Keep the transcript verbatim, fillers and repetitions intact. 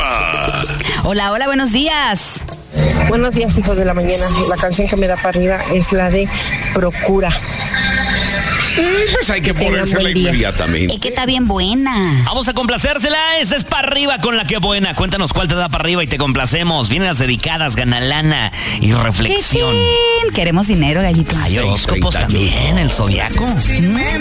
arriba. Hola, hola, buenos días. Buenos días, hijos de la mañana. La canción que me da para arriba es la de Procura. Pues hay que ponérsela inmediatamente. Es que está bien buena. Vamos a complacérsela. Esa es para arriba con la que buena. Cuéntanos cuál te da para arriba y te complacemos. Vienen las dedicadas, gana lana y reflexión. Chichín. Queremos dinero, gallito. Hay horóscopos también, el zodiaco. Mm.